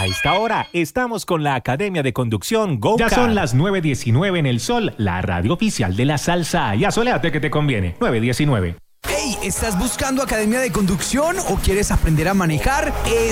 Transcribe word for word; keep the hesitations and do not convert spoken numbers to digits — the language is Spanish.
A esta hora estamos con la Academia de Conducción Go Ya Car. son las nueve diecinueve en El Sol, la radio oficial de la salsa. Y asoléate que te conviene. nueve diecinueve. Hey, ¿estás buscando academia de conducción o quieres aprender a manejar?